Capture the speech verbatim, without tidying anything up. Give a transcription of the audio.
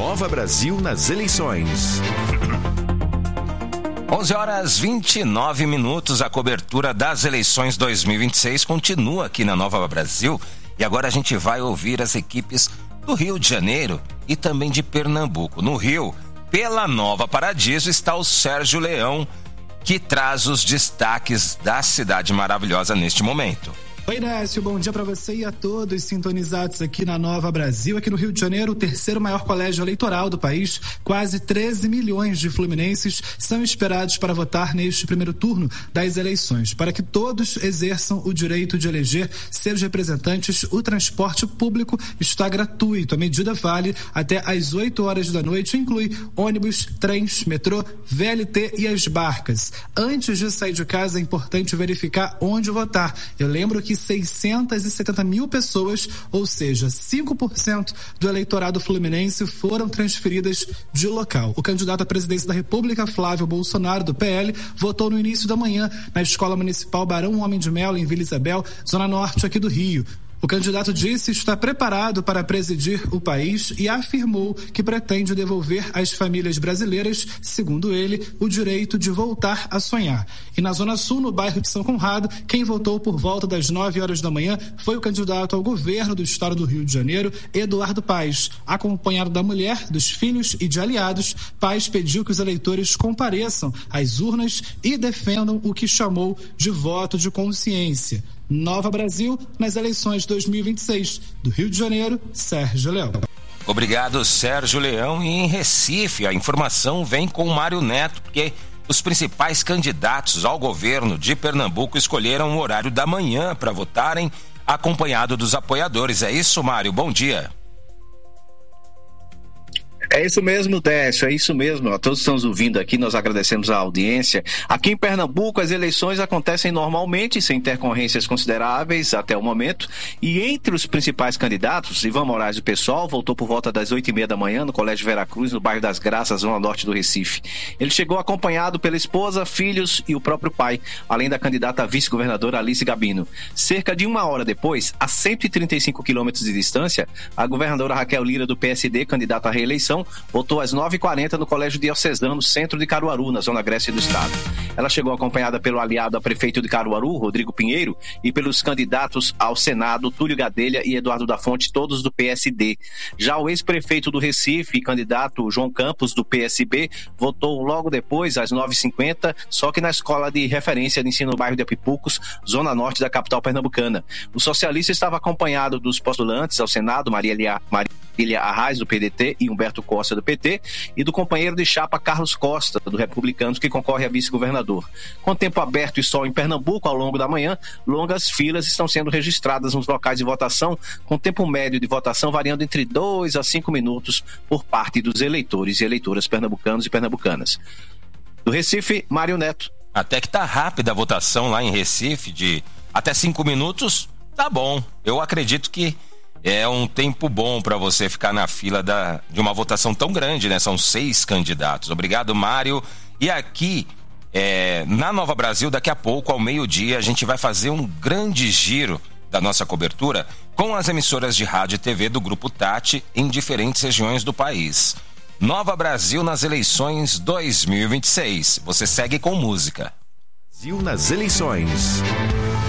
Nova Brasil nas eleições. onze horas e vinte e nove minutos, a cobertura das eleições dois mil e vinte e seis continua aqui na Nova Brasil e agora a gente vai ouvir as equipes do Rio de Janeiro e também de Pernambuco. No Rio, pela Nova Paradiso, está o Sérgio Leão, que traz os destaques da cidade maravilhosa neste momento. Oi, Décio, bom dia para você e a todos sintonizados aqui na Nova Brasil. Aqui no Rio de Janeiro, o terceiro maior colégio eleitoral do país, quase treze milhões de fluminenses são esperados para votar neste primeiro turno das eleições. Para que todos exerçam o direito de eleger seus representantes, o transporte público está gratuito. A medida vale até às oito horas da noite e inclui ônibus, trens, metrô, V L T e as barcas. Antes de sair de casa, é importante verificar onde votar. Eu lembro que seiscentas e setenta mil pessoas, ou seja, cinco por cento do eleitorado fluminense, foram transferidas de local. O candidato à presidência da República, Flávio Bolsonaro, do P L, votou no início da manhã na Escola Municipal Barão Homem de Melo, em Vila Isabel, zona norte aqui do Rio. O candidato disse estar preparado para presidir o país e afirmou que pretende devolver às famílias brasileiras, segundo ele, o direito de voltar a sonhar. E na Zona Sul, no bairro de São Conrado, quem votou por volta das nove horas da manhã foi o candidato ao governo do estado do Rio de Janeiro, Eduardo Paes. Acompanhado da mulher, dos filhos e de aliados, Paes pediu que os eleitores compareçam às urnas e defendam o que chamou de voto de consciência. Nova Brasil nas eleições dois mil e vinte e seis. Do Rio de Janeiro, Sérgio Leão. Obrigado, Sérgio Leão. E em Recife, a informação vem com o Mário Neto, porque os principais candidatos ao governo de Pernambuco escolheram o horário da manhã para votarem, acompanhado dos apoiadores. É isso, Mário? Bom dia. É isso mesmo, Décio, é isso mesmo. A todos que estão nos ouvindo aqui, nós agradecemos a audiência. Aqui em Pernambuco, as eleições acontecem normalmente, sem intercorrências consideráveis até o momento. E entre os principais candidatos, Ivan Moraes do PSOL voltou por volta das oito e meia da manhã no Colégio Veracruz, no bairro das Graças, zona norte do Recife. Ele chegou acompanhado pela esposa, filhos e o próprio pai, além da candidata a vice-governadora Alice Gabino. Cerca de uma hora depois, a cento e trinta e cinco quilômetros de distância, a governadora Raquel Lira do P S D, candidata à reeleição, votou às nove e quarenta no Colégio Diocesano, centro de Caruaru, na zona agreste do estado. Ela chegou acompanhada pelo aliado a prefeito de Caruaru, Rodrigo Pinheiro, e pelos candidatos ao Senado, Túlio Gadelha e Eduardo da Fonte, todos do P S D. Já o ex-prefeito do Recife, candidato João Campos, do P S B, votou logo depois, às nove e cinquenta, só que na escola de referência de ensino no bairro de Apipucos, zona norte da capital pernambucana. O socialista estava acompanhado dos postulantes ao Senado, Marília, Marília Arraes, do P D T, e Humberto Costa, do P T, e do companheiro de chapa Carlos Costa, do Republicanos, que concorre a vice-governador. Com tempo aberto e sol em Pernambuco ao longo da manhã, longas filas estão sendo registradas nos locais de votação, com tempo médio de votação variando entre dois a cinco minutos por parte dos eleitores e eleitoras pernambucanos e pernambucanas. Do Recife, Mário Neto. Até que tá rápida a votação lá em Recife, de até cinco minutos, tá bom. Eu acredito que é um tempo bom para você ficar na fila da, de uma votação tão grande, né? São seis candidatos. Obrigado, Mário. E aqui, é, na Nova Brasil, daqui a pouco, ao meio-dia, a gente vai fazer um grande giro da nossa cobertura com as emissoras de rádio e T V do Grupo Tati em diferentes regiões do país. Nova Brasil nas eleições dois mil e vinte e seis. Você segue com música. Brasil nas eleições.